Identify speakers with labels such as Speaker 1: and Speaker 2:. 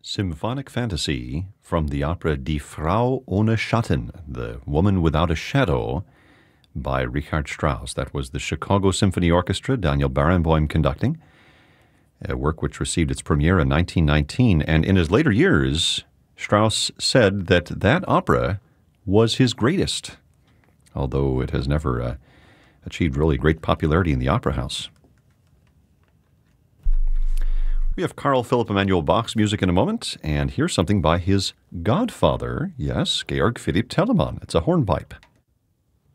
Speaker 1: Symphonic Fantasy from the opera Die Frau ohne Schatten, The Woman Without a Shadow, by Richard Strauss. That was the Chicago Symphony Orchestra, Daniel Barenboim conducting, a work which received its premiere in 1919. And in his later years, Strauss said that that opera was his greatest, although it has never achieved really great popularity in the opera house. We have Carl Philipp Emanuel Bach's music in a moment, and here's something by his godfather, yes, Georg Philipp Telemann. It's a hornpipe.